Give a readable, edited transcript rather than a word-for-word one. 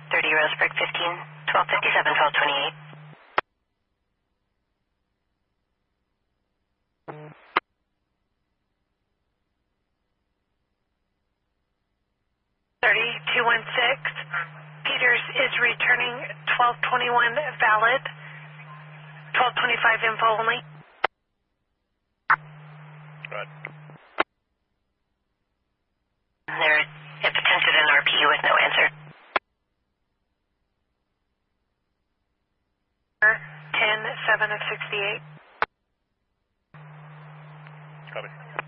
30 Roseburg 15, 1257, 1228. 30216. Peters is returning 1221 valid. 1225 info only. Good. There, it attempted an RPU with no answer. 10-7 of 68. Copy.